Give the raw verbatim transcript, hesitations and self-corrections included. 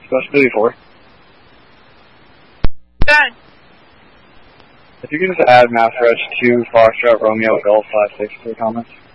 Specialty four. Done. If you can just add Mass Rush two Foxtrot Romeo Golf five six to the comments.